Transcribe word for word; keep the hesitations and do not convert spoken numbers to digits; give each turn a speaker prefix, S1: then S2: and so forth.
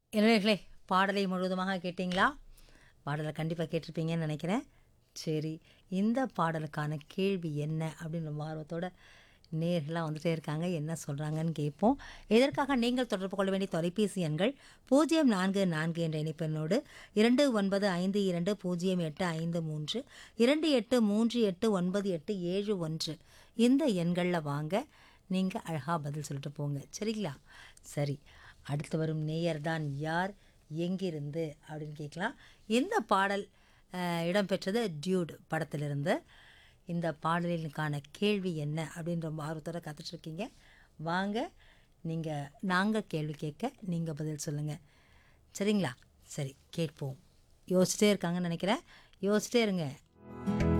S1: இளைஞர்களே, பாடலை முழுவதுமாக கேட்டீங்களா? பாடலை கண்டிப்பாக கேட்டிருப்பீங்கன்னு நினைக்கிறேன். சரி, இந்த பாடலுக்கான கேள்வி என்ன அப்படின்னு ரொம்ப ஆர்வத்தோட நேர்களாக வந்துட்டே இருக்காங்க. என்ன சொல்கிறாங்கன்னு கேட்போம். இதற்காக நீங்கள் தொடர்பு கொள்ள வேண்டிய தொலைபேசி எண்கள் பூஜ்ஜியம் நான்கு நான்கு என்ற இணைப்பெண்ணோடு இரண்டு ஒன்பது ஐந்து இரண்டு பூஜ்ஜியம் எட்டு ஐந்து மூன்று இரண்டு எட்டு மூன்று எட்டு ஒன்பது எட்டு ஏழு ஒன்று இந்த எண்களில் வாங்க. நீங்கள் அழகாக பதில் சொல்லிட்டு போங்க. சரிங்களா? சரி, அடுத்து வரும் நேயர் தான் யார், எங்கிருந்து அப்படின்னு கேட்கலாம். இந்த பாடல் அஹ், இடம்பெற்றது டியூட் படத்திலிருந்து. இந்த பாடலினுக்கான கேள்வி என்ன அப்படின்னு ரொம்ப ஆர்வத்தோட காத்துட்ருக்கீங்க. வாங்க, நீங்கள் நாங்கள் கேள்வி கேட்க நீங்கள் பதில் சொல்லுங்கள். சரிங்களா? சரி, கேட்போம். யோசிச்சிட்டே இருக்காங்கன்னு நினைக்கிறேன். யோசிச்சிட்டே இருங்க.